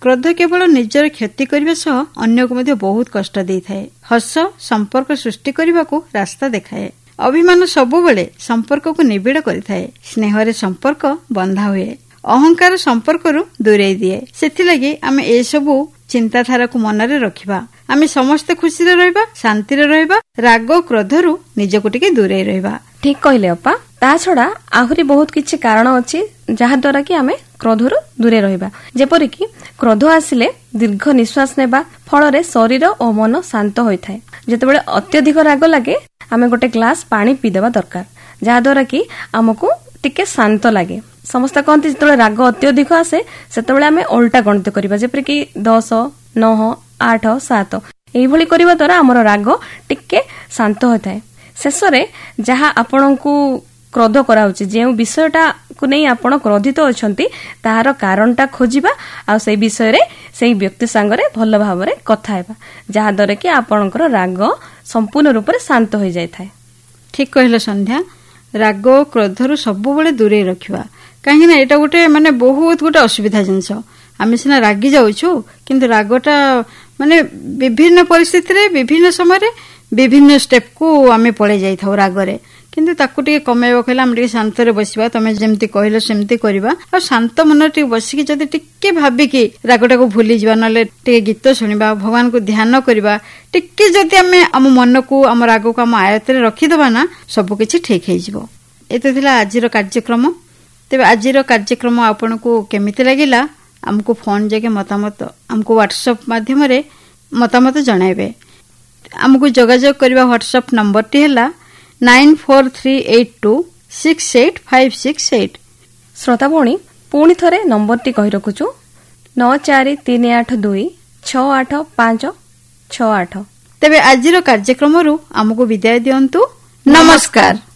क्रोध केवल निजर क्षति करने सह अन्य को मध्य बहुत कष्ट देइथाए। हस संपर्क सृष्टि करने को रास्ता देखाए। अभिमान सबुबले संपर्क को निबिड़ करिथाए। स्नेह संपर्क बंधा हुए। अहंकार संपर्क रु दूरे दिए। सेथिलागि आमे ए सबु चिंताधारा को मनरे रखिबा। आमे समस्त खुशी रे रहबा, शांति रे रहबा, राग क्रोध रु निजको टिके दूरे रहबा। ठीक कहले अपा। ता छड़ा आहुरी बहुत किछि कारण अछि जहा द्वारा कि आमे क्रोध रु दूरे रहबा। जेपरि कि क्रोध आसिले दीर्घ निश्वास नेबा फल रे शरीर और मन शांत होइथाय। जेतेबेले अत्यधिक राग लागे आमे गोटे ग्लास पानी पी देबा दरकार, जहा द्वारा कि हमको टिके शांत लागे। समस्त कहते जिते राग अत्यधिक आसे सेतेबेले आमे उल्टा गणित करिबा, जेपरि कि 10, 9, 8, 7 एइभली करिबा द्वारा हमर राग टिके शांत होइथाय। शेषरे जहा आपनकु क्रोध कराउछि, जे विषयटा को नै आपण क्रोधित अछंती ताहार कारणटा खोजिबा आ सेई विषय रे सेई व्यक्ति संगरे भल भाबरे कथा हेबा, जहा द्वारा कि आपनकर राग संपूर्ण रूप रे शांत हो जायथाय। ठीक कहले संध्या। राग क्रोध रु सबु बेले दूरे रखिबा, काहे ना एटा गोटे माने बहुत गोटे असुविधा जिंस। आमे सिना रागी जाउछु, किंतु रागटा माने विभिन्न परिस्थिति रे विभिन्न समय रे विभिन्न स्टेप को आमे पळे जाई थाउ रागरे। किंतु ताकू टिके कमेबो कहला हम टिके शांत रे बसिबा, तमे जेमति कहले सेमति करबा। आ शांत मन टिके बसिकी जदी टिके भाबी कि रागटा को भूली जिबा, नले टिके गीत सुनिबा, भगवान को ध्यान करबा, टिके जदी आमे हम मन को हम राग को हम आयत रे रखि दबा ना, सब किछि ठीक हे जिवो। एते थिला आजिर कार्यक्रम। तेबे आजिर कार्यक्रम आपन को केमिति लागिला हमको फोन जगे मतामत हमको व्हाट्सएप माध्यम रे मतामत जणाइबे। हमको जोगाजोग करबा व्हाट्सएप नंबर टी हैला 9438268568। श्रोता भौणी पुणी थरे नंबर टी कहि रखुछु 9438268568। तेबे आजिर कार्यक्रम रु हमको विदाय दियंतु। नमस्कार।